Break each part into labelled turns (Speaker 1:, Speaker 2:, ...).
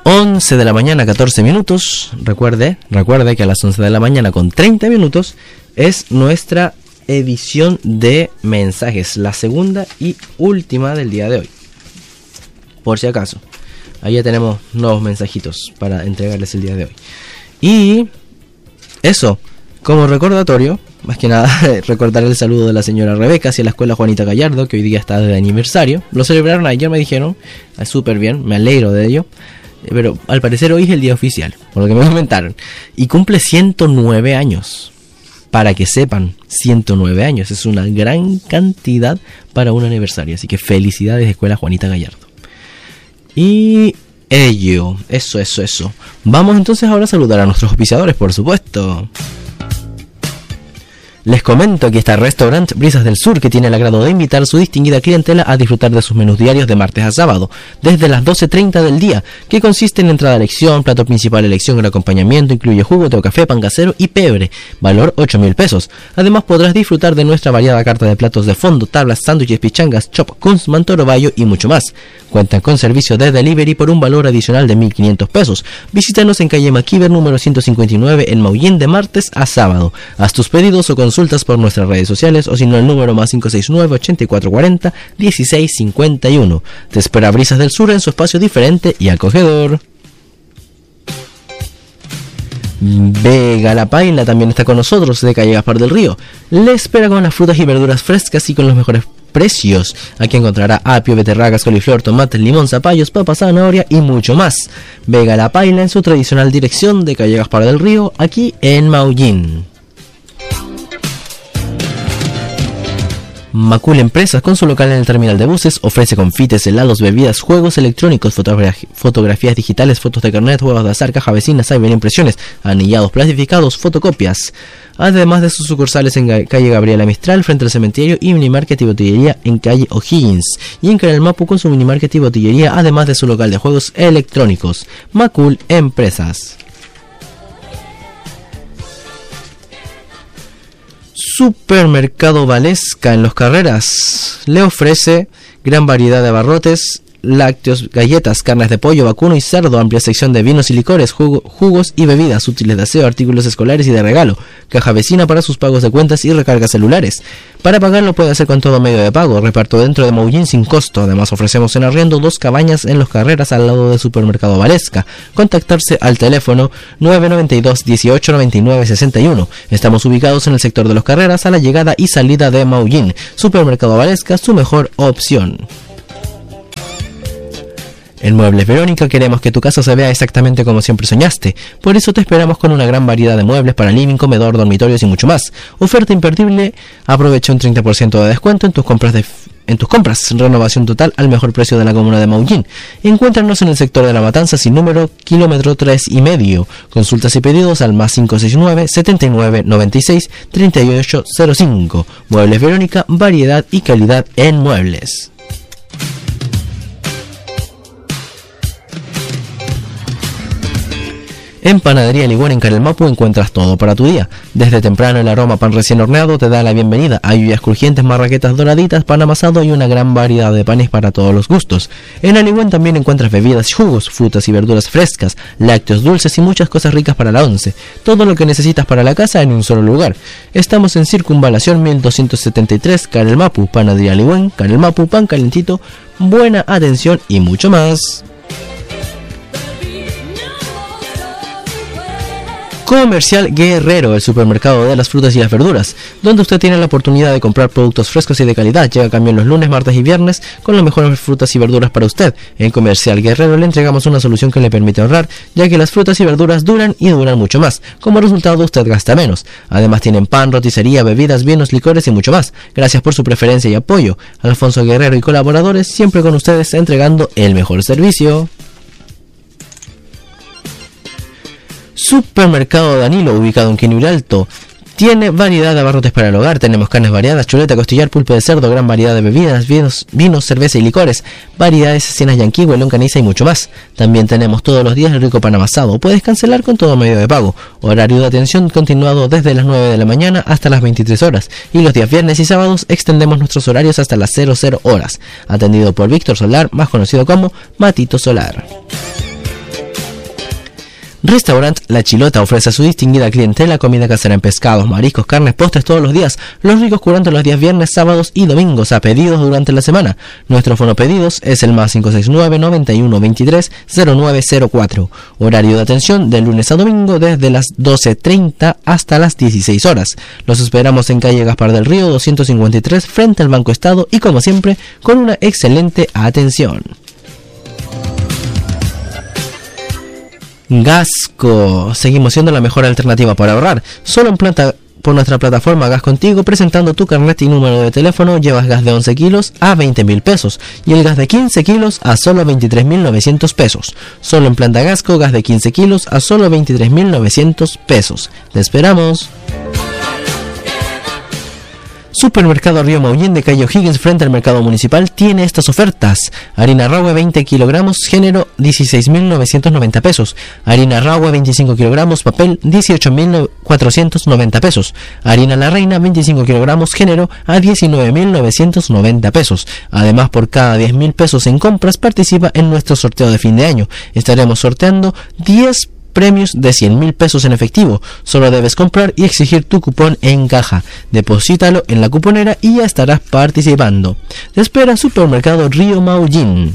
Speaker 1: 11 de la mañana, 14 minutos. Recuerde que a las 11 de la mañana con 30 minutos es nuestra edición de mensajes, la segunda y última del día de hoy. Por si acaso, ahí ya tenemos nuevos mensajitos para entregarles el día de hoy. Y eso, como recordatorio, más que nada, recordar el saludo de la señora Rebeca hacia la escuela Juanita Gallardo, que hoy día está de aniversario. Lo celebraron ayer, me dijeron, súper bien, me alegro de ello. Pero al parecer hoy es el día oficial, por lo que me comentaron. Y cumple 109 años. Para que sepan, 109 años. Es una gran cantidad para un aniversario. Así que felicidades, Escuela Juanita Gallardo. Y ello, eso. Vamos entonces ahora a saludar a nuestros auspiciadores, por supuesto. Les comento que está el restaurante Brisas del Sur, que tiene el agrado de invitar a su distinguida clientela a disfrutar de sus menús diarios de martes a sábado, desde las 12:30 del día, que consiste en entrada a elección, plato principal a elección, el acompañamiento incluye jugo, té o café, pan casero y pebre, valor 8.000 pesos. Además podrás disfrutar de nuestra variada carta de platos de fondo, tablas, sándwiches, pichangas, chop, kunz, toro bayo y mucho más. Cuentan con servicio de delivery por un valor adicional de 1.500 pesos. Visítanos en calle Maquiver número 159 en Maullín de martes a sábado. Haz tus pedidos o consultas por nuestras redes sociales o si no el número más 569-8440-1651. Te espera Brisas del Sur en su espacio diferente y acogedor. Vega La Paila también está con nosotros de calle Gaspar del Río. Le espera con las frutas y verduras frescas y con los mejores precios. Aquí encontrará apio, beterragas, coliflor, tomates, limón, zapallos, papas, zanahoria y mucho más. Vega La Paila en su tradicional dirección de calle Gaspar del Río, aquí en Maullín. Macul Empresas, con su local en el terminal de buses, ofrece confites, helados, bebidas, juegos electrónicos, fotografías digitales, fotos de carnet, juegos de azar, caja vecina, cyberimpresiones, anillados plastificados, fotocopias. Además de sus sucursales en calle Gabriela Mistral, frente al cementerio, y minimarket y botillería en calle O'Higgins. Y en Canal Mapu con su minimarket y botillería, además de su local de juegos electrónicos. Macul Empresas. Supermercado Valesca en Los Carreras le ofrece gran variedad de abarrotes, lácteos, galletas, carnes de pollo, vacuno y cerdo, amplia sección de vinos y licores, jugos y bebidas, útiles de aseo, artículos escolares y de regalo, caja vecina para sus pagos de cuentas y recargas celulares. Para pagarlo puede hacer con todo medio de pago, reparto dentro de Maullín sin costo. Además ofrecemos en arriendo 2 cabañas en Los Carreras al lado del Supermercado Valesca. Contactarse al teléfono 992 18 99 61. Estamos ubicados en el sector de Los Carreras a la llegada y salida de Maullín. Supermercado Valesca, su mejor opción. En Muebles Verónica queremos que tu casa se vea exactamente como siempre soñaste. Por eso te esperamos con una gran variedad de muebles para living, comedor, dormitorios y mucho más. Oferta imperdible, aprovecha un 30% de descuento en tus compras renovación total al mejor precio de la comuna de Maullín. Encuéntranos en el sector de La Matanza sin número, kilómetro 3,5. Consultas y pedidos al más 569 79 96 38 05. Muebles Verónica, variedad y calidad en muebles. En Panadería Ligüen en Canal Mapu encuentras todo para tu día. Desde temprano el aroma pan recién horneado te da la bienvenida. Hay ollas crujientes, marraquetas doraditas, pan amasado y una gran variedad de panes para todos los gustos. En Ligüen también encuentras bebidas, jugos, frutas y verduras frescas, lácteos dulces y muchas cosas ricas para la once. Todo lo que necesitas para la casa en un solo lugar. Estamos en Circunvalación 1273, Canal Mapu. Panadería Ligüen, Canal Mapu, pan calentito, buena atención y mucho más. Comercial Guerrero, el supermercado de las frutas y las verduras, donde usted tiene la oportunidad de comprar productos frescos y de calidad. Llega camión los lunes, martes y viernes con las mejores frutas y verduras para usted. En Comercial Guerrero le entregamos una solución que le permite ahorrar, ya que las frutas y verduras duran y duran mucho más. Como resultado usted gasta menos. Además tienen pan, roticería, bebidas, vinos, licores y mucho más. Gracias por su preferencia y apoyo. Alfonso Guerrero y colaboradores, siempre con ustedes entregando el mejor servicio. Supermercado Danilo, ubicado en Quinuralto, tiene variedad de abarrotes para el hogar. Tenemos carnes variadas, chuleta, costillar, pulpo de cerdo, gran variedad de bebidas, vinos, cerveza y licores, variedades, cenas yanquihue, longaniza y mucho más. También tenemos todos los días el rico pan amasado. Puedes cancelar con todo medio de pago. Horario de atención continuado desde las 9 de la mañana hasta las 23 horas. Y los días viernes y sábados extendemos nuestros horarios hasta las 00 horas. Atendido por Víctor Solar, más conocido como Matito Solar. Restaurant La Chilota ofrece a su distinguida clientela comida casera en pescados, mariscos, carnes, postres todos los días. Los ricos curantes los días viernes, sábados y domingos a pedidos durante la semana. Nuestro fono pedidos es el más 569 91 23 0904. Horario de atención de lunes a domingo desde las 12:30 hasta las 16 horas. Los esperamos en calle Gaspar del Río 253 frente al Banco Estado y como siempre con una excelente atención. Gasco, seguimos siendo la mejor alternativa para ahorrar. Solo por nuestra plataforma Gas Contigo, presentando tu carnet y número de teléfono, llevas gas de 11 kilos a 20.000 pesos y el gas de 15 kilos a solo 23.900 pesos. Solo en Planta Gasco, gas de 15 kilos a solo 23.900 pesos. ¡Te esperamos! Supermercado Río Maullín de calle O'Higgins frente al mercado municipal tiene estas ofertas: harina Rahue 20 kilogramos género 16.990 pesos, harina Rahue 25 kilogramos papel 18.490 pesos, harina La Reina 25 kilogramos género a 19.990 pesos. Además, por cada 10.000 pesos en compras participa en nuestro sorteo de fin de año. Estaremos sorteando 10 premios de 100.000 pesos en efectivo. Solo debes comprar y exigir tu cupón en caja. Deposítalo en la cuponera y ya estarás participando. Te espera Supermercado Río Maullín.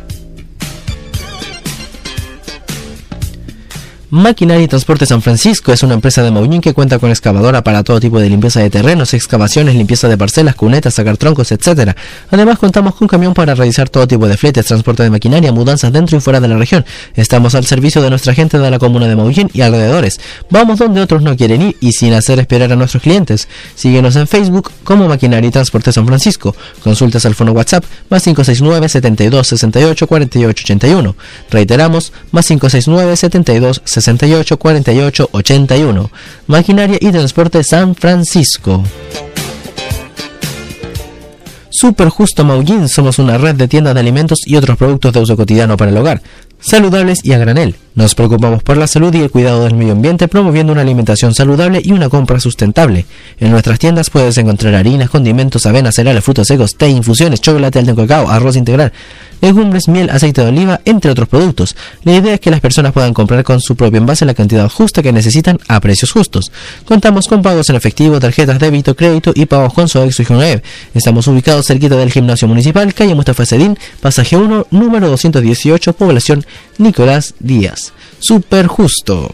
Speaker 1: Maquinaria y Transporte San Francisco es una empresa de Maullín que cuenta con excavadora para todo tipo de limpieza de terrenos, excavaciones, limpieza de parcelas, cunetas, sacar troncos, etc. Además, contamos con camión para realizar todo tipo de fletes, transporte de maquinaria, mudanzas dentro y fuera de la región. Estamos al servicio de nuestra gente de la comuna de Maullín y alrededores. Vamos donde otros no quieren ir y sin hacer esperar a nuestros clientes. Síguenos en Facebook como Maquinaria y Transporte San Francisco. Consultas al fono WhatsApp más 569 72 68 48 81. Reiteramos, más 569 72 68 48 81. Maquinaria y Transporte San Francisco. Super Justo Maullín, somos una red de tiendas de alimentos y otros productos de uso cotidiano para el hogar, saludables y a granel. Nos preocupamos por la salud y el cuidado del medio ambiente, promoviendo una alimentación saludable y una compra sustentable. En nuestras tiendas puedes encontrar harinas, condimentos, avena, cereales, frutos secos, té, infusiones, chocolate alto en cacao, arroz integral, legumbres, miel, aceite de oliva, entre otros productos. La idea es que las personas puedan comprar con su propio envase la cantidad justa que necesitan a precios justos. Contamos con pagos en efectivo, tarjetas débito, crédito y pagos con Sodexo y Junaev. Estamos ubicados cerquita del Gimnasio Municipal, calle Mustafa Sedín, pasaje 1, número 218, población Nicolás Díaz. Super Justo.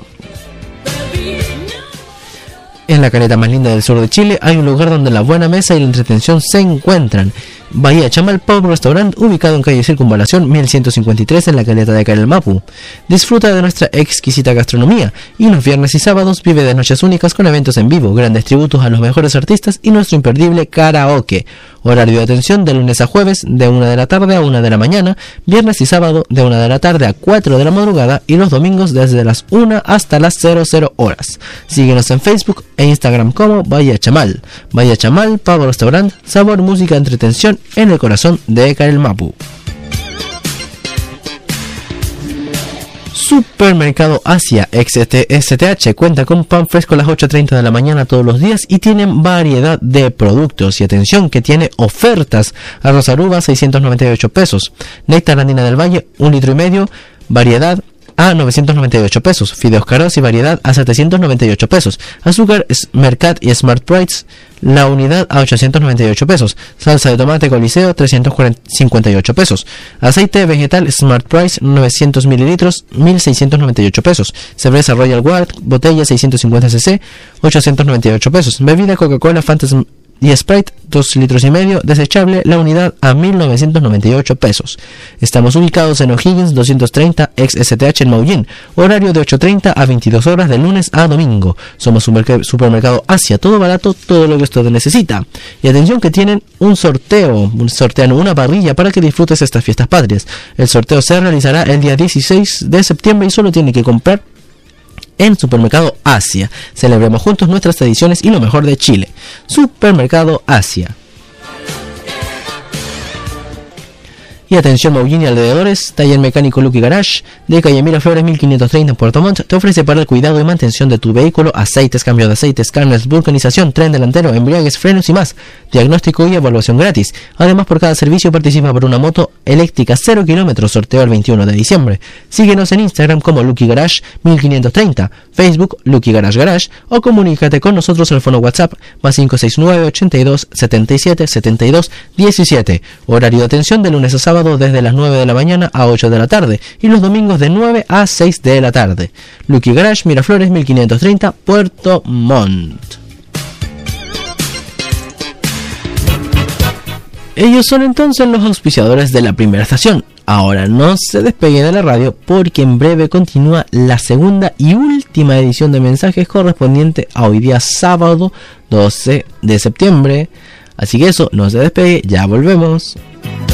Speaker 1: En la caleta más linda del sur de Chile hay un lugar donde la buena mesa y la entretención se encuentran. Bahía Chamal Pub Restaurant, ubicado en calle Circunvalación 1153 en la caleta de Carelmapu. Disfruta de nuestra exquisita gastronomía y los viernes y sábados vive de noches únicas con eventos en vivo, grandes tributos a los mejores artistas y nuestro imperdible karaoke. Horario de atención de lunes a jueves de 1 de la tarde a 1 de la mañana, viernes y sábado de 1 de la tarde a 4 de la madrugada y los domingos desde las 1 hasta las 00 horas. Síguenos en Facebook e Instagram como Bahía Chamal. Bahía Chamal Pub Restaurant, sabor, música, entretención en el corazón de Carelmapu. Supermercado Asia XTSTH cuenta con pan fresco a las 8:30 de la mañana todos los días y tienen variedad de productos. Y atención que tiene ofertas: arroz aruba 698 pesos, néctar andina del valle 1,5 litros, variedad a 998 pesos, fideos caros y variedad a 798 pesos, azúcar Mercat y Smart Price la unidad a 898 pesos, salsa de tomate Coliseo 358 pesos, aceite vegetal Smart Price 900 mililitros 1698 pesos, cerveza Royal Guard botella 650 cc 898 pesos, bebida Coca-Cola Fanta y Sprite 2,5 litros desechable la unidad a 1998 pesos. Estamos ubicados en O'Higgins 230 ex STH en Maullín, horario de 8:30 a 22 horas de lunes a domingo. Somos Supermercado Asia, todo barato, todo lo que usted necesita. Y atención que tienen un sorteo, sortean una parrilla para que disfrutes estas fiestas patrias. El sorteo se realizará el día 16 de septiembre y solo tiene que comprar en Supermercado Asia. Celebremos juntos nuestras tradiciones y lo mejor de Chile. Supermercado Asia. Y atención Maugini alrededores, taller mecánico Lucky Garage de calle Miraflores 1530 en Puerto Montt te ofrece para el cuidado y mantención de tu vehículo aceites, cambio de aceites, carnes, vulcanización, tren delantero, embriagues, frenos y más. Diagnóstico y evaluación gratis. Además, por cada servicio participa por una moto eléctrica 0 kilómetros, sorteo el 21 de diciembre. Síguenos en Instagram como Lucky Garage 1530, Facebook Lucky Garage Garage o comunícate con nosotros al fono WhatsApp más 569 82 77 72 17. Horario de atención de lunes a sábado desde las 9 de la mañana a 8 de la tarde y los domingos de 9 a 6 de la tarde. Lucky Garage Miraflores 1530 Puerto Montt. Ellos son entonces los auspiciadores de la primera estación. Ahora no se despegue de la radio porque en breve continúa la segunda y última edición de mensajes correspondiente a hoy día sábado 12 de septiembre. Así que eso, no se despegue, ya volvemos.